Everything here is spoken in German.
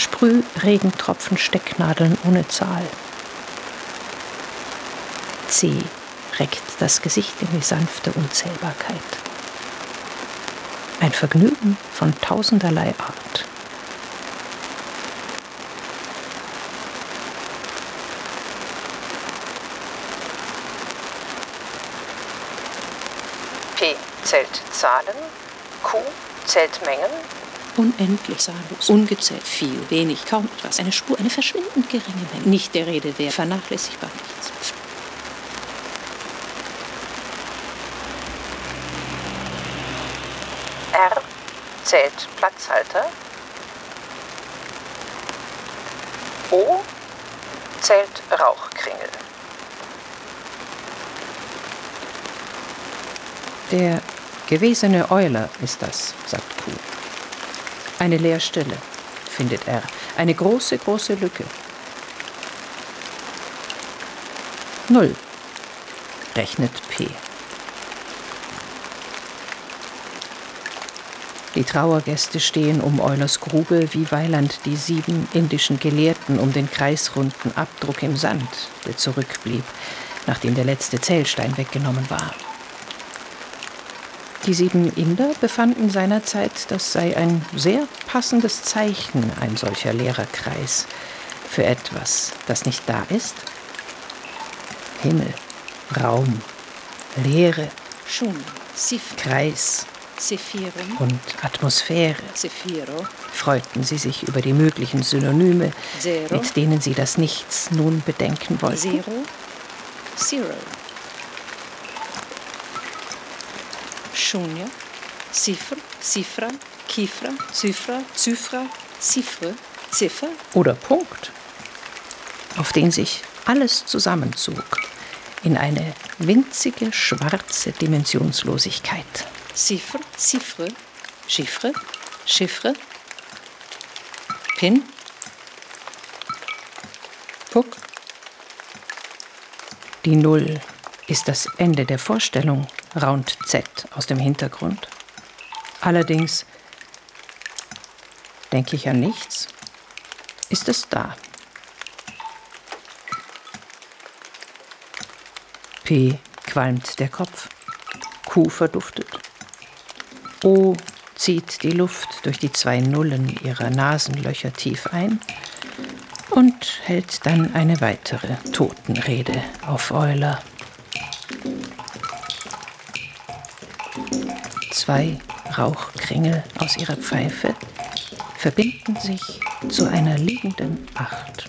Sprühregentropfen, Stecknadeln ohne Zahl. C reckt das Gesicht in die sanfte Unzählbarkeit. Ein Vergnügen von tausenderlei Art. P zählt Zahlen, Q zählt Mengen. Unendlich, zahllos, ungezählt, viel, wenig, kaum etwas, eine Spur, eine verschwindend geringe Menge. Nicht der Rede wert, vernachlässigbar nichts. R zählt Platzhalter. O zählt Rauchkringel. Der gewesene Euler ist das, sagt Q. Eine Leerstelle, findet R. Eine große, große Lücke. 0, rechnet P. Die Trauergäste stehen um Eulers Grube wie Weiland die 7 indischen Gelehrten um den kreisrunden Abdruck im Sand, der zurückblieb, nachdem der letzte Zählstein weggenommen war. Die 7 Inder befanden seinerzeit, das sei ein sehr passendes Zeichen, ein solcher leerer Kreis, für etwas, das nicht da ist. Himmel, Raum, Leere, Shun, Kreis Sephirum und Atmosphäre. Sephiro, Freuten sie sich über die möglichen Synonyme, Zero, mit denen sie das Nichts nun bedenken wollten. Zero, Zero, Shunya, Sifr, Sifra, Kifra, Zyfra, Zyfra, Sifre, Ziffer Oder Punkt, auf den sich alles zusammenzog in eine winzige, schwarze Dimensionslosigkeit. Sifr, Sifre, Chiffre, Chiffre, Pin, Puck. Die Null ist das Ende der Vorstellung, raunt Z aus dem Hintergrund. Allerdings, denke ich an nichts, ist es da. P qualmt der Kopf, Q verduftet. O zieht die Luft durch die 2 Nullen ihrer Nasenlöcher tief ein und hält dann eine weitere Totenrede auf Euler. 2 Rauchkringel aus ihrer Pfeife verbinden sich zu einer liegenden 8.